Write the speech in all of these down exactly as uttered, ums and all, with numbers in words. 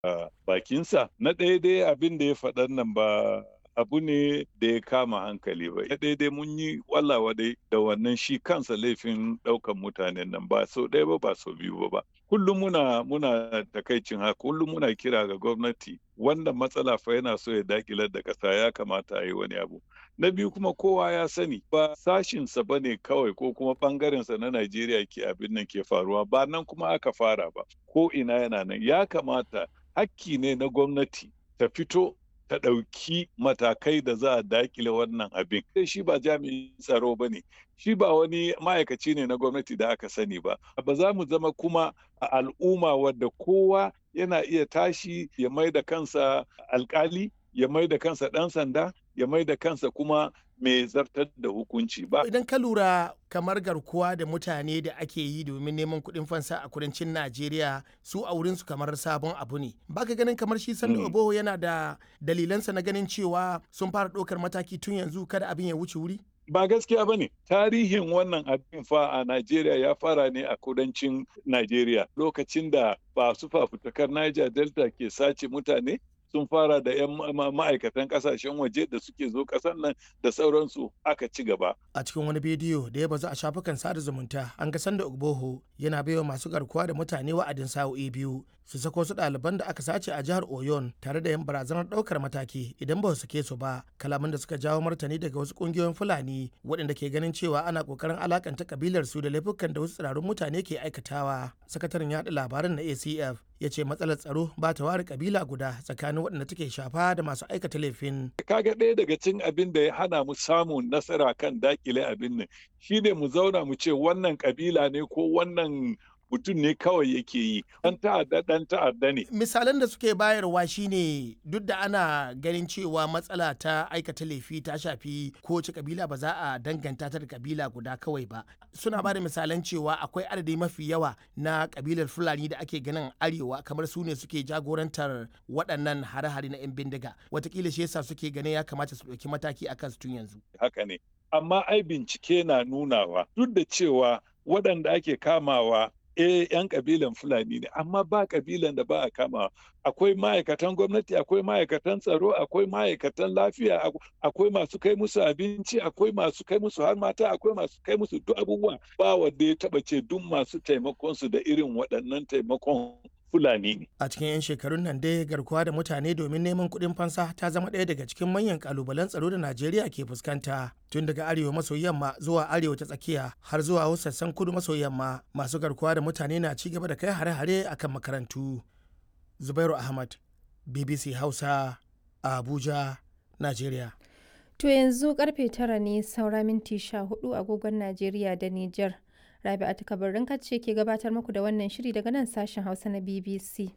a bakinsa. Na ɗaya dai abin da ya faɗan nan ba abu ne da ya kama hankali ba. Na ɗaya dai mun yi wallawa dai da wannan shi kansa laifin ɗaukan mutanen nan ba sau ɗaya ba ba sau biyu ba ba. Kullum muna muna takaicin haka, kullum muna kira ga gwamnati wannan matsala fa yana so ya daƙilar da ƙasa ya kamata a yi wani abu. Na biyu kuma kowa ya sani ba sashinsa ba ne kawai ko kuma ɓangarensa na Najeriya ke abin nan ke faruwa ba nan kuma aka fara ba. Ko ina yana nan ya kamata hakki ne na gwamnati ta fito ta ɗauki matakai da za a dakile wannan abin. Shi ba jami'in tsaro ba ne, shi ba wani ma'aikaci ne na gwamnati da aka sani ba. Ba za mu zama kuma a al'umma wadda kowa yana iya tashi ya mai da kansa alkali, ya mai da kansa ɗan sanda, ya mai da kansa kuma mai zartar da hukunci ba. Idan ka lura kamar garkuwa da mutane da ake yi domin neman kuɗin fansa a kudancin Najeriya su a wurinsu kamar sabon abu ne. Baka ganin kamar shi Sunday Igboho yana da dalilansa na ganin cewa sun fara ɗaukar mataki tun yanzu kada abin ya wuce wuri? Ba gaskiya ba ne. Tarihin wannan abin fa a Najeriya ya fara ne a kudancin Najeriya. Lokacin da masu fafutukar Niger Delta ke sace mutane sun fara da 'yan ma'aikatan kasashen waje da suke zo ƙasar nan da sauransu aka ci gaba. A cikin wani bidiyo da ya bazu a shafukan sada zumunta an ga Sunday Igboho yana baiwa masu garkuwa da mutane wa'adin sa'o'i biyu su sako su ɗaliban da aka sace a jihar Oyon tare da yin barazanar ɗaukar mataki idan ba su sake su ba. Kalaman da suka jawo martani daga wasu ƙungiyoyin Fulani waɗanda ke ganin cewa ana ƙoƙarin alakanta kabilar su da laifukan da wasu tsirarun mutane ke aikatawa. Sakataren yaɗa labaran na A C F ya ce matsalar tsaro ba ta ware kabila guda tsakanin waɗanda take shafa da masu aikata laifin. Kaga ɗaya daga cikin abin da ya hana mu samun nasara kan dakile abin nan shi ne mu zauna mu ce wannan kabila ne ko wannan mutum ne kawai yake yi ɗan ta'adda ɗan ta'adda ne. Misalan da suke bayarwa shine duk da ana ganin cewa matsala ta aikata laifi ta shafi kowace kabila ba za a danganta ta da kabila guda kawai ba. Suna ba da misalan cewa akwai adadi mafi yawa na kabilar Fulani da ake ganin arewa kamar su ne suke jagorantar waɗannan hare-hare na 'yan bindiga. Wataƙila shi yasa suke ganin ya kamata su ɗauki mataki akan su tun yanzu. Haka ne. Amma ai bincike na nunawa duk da cewa waɗanda ake kamawa eh yan kabilan Fulani ne amma ba kabilan da ba a kama. Akwai ma'aikatan gwamnati, akwai ma'aikatan tsaro, akwai ma'aikatan lafiya, akwai masu kai musu abinci, akwai masu kai musu har mata, akwai masu kai musu duk abubuwa. Ba wanda ya taba ce duk masu taimakon su da irin waɗannan taimakon Fulani ne. A cikin 'yan shekarun nan dai garkuwa da mutane domin neman kuɗin fansa ta zama ɗaya daga cikin manyan kalubalen tsaro da Najeriya ke fuskanta. Tun daga arewa maso yamma zuwa arewa ta tsakiya har zuwa wasu sassan kudu maso yamma masu garkuwa da mutane na ci gaba da kai hare-hare akan makarantu. Zubairu Ahmad, B B C Hausa, Abuja, Najeriya. To yanzu karfe tara ne saura minti sha hudu agogon Najeriya da Nijar. Rabi'atu Kabarin ce ke gabatar muku da wannan shiri daga nan sashen Hausa na B B C.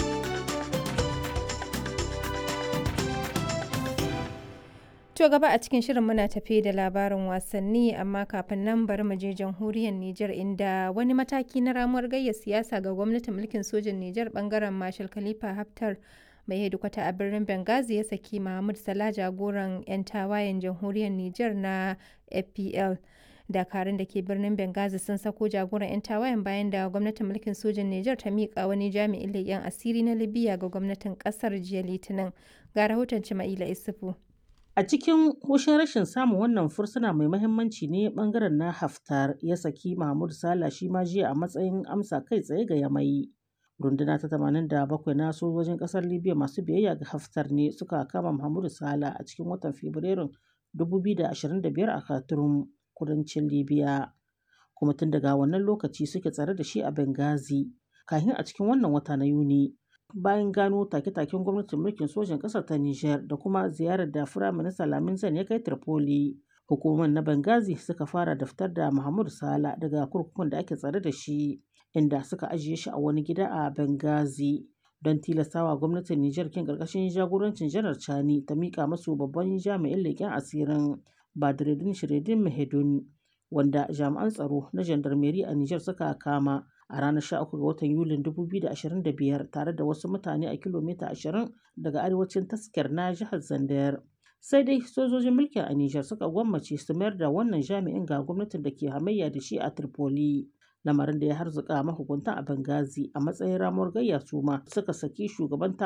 To gaba a cikin shirin muna tafe da labarin wasanni amma kafin nan bari mu je jamhuriyar Nijar inda wani mataki na ramuwar gayya siyasa ga gwamnatin mulkin sojin Nijar bangaren Marshal Khalifa Haftar mai hedikwata a birnin Benghazi ya saki Mahmud Salah jagoran 'yan tawayen jamhuriyar Nijar na F P L. Dakarun da ke birnin Benghazi sun sako jagoran 'yan tawayen bayan da gwamnatin mulkin sojin Nijar ta miƙa wani jami'in leƙen asiri na Libya ga gwamnatin ƙasar jiya Litinin. Ga rahoton Cima'ila Isufu. A cikin hushin rashin samun wannan fursuna mai mahimmanci ne bangaren na Haftar ya saki Mahmud Salah shi ma jiya a matsayin amsa kai tsaye ga Yamai. Runduna ta tamanin da bakwai na sojojin ƙasar Libya masu biyayya ga Haftar ne suka kama Mahmud Salah a cikin watan Fabrairun dubu biyu da ashirin da biyar a Khartoum, kudancin Libya. Kuma tun daga wannan lokaci suke tsare da shi a Benghazi. Kafin a cikin wannan wata na Yuni, bayan gano take-taken gwamnatin mulkin sojin ƙasar ta Nijar da kuma ziyarar da Firaminista Lamin Zane ya kai Tripoli, hukumar na Benghazi suka fara daftar da Mahmud Salah daga kurkukun da ake tsare da shi, inda suka ajiye shi a wani gida a Benghazi don tilastawa gwamnatin Nijar kin ƙarƙashin jagorancin Janar Chani ta miƙa masu babban jami'in leƙen asirin Badreddin Shiredin Mahedun, wanda jami'an tsaro na jandarmeri a Nijar suka kama a ranar sha uku ga watan Yulin dubu biyu da ashirin da biyar tare da wasu mutane a kilomita ashirin daga arewacin taskar na jihar Zandar. Sai dai sojojin mulkin a Nijar suka gwammace su mayar da wannan jami'in ga gwamnatin da ke hamayya da shi a Tripoli. lamarin da ya harzuka mahukuntan a Benghazi a matsayin ramuwar gayya su ma suka saki shugaban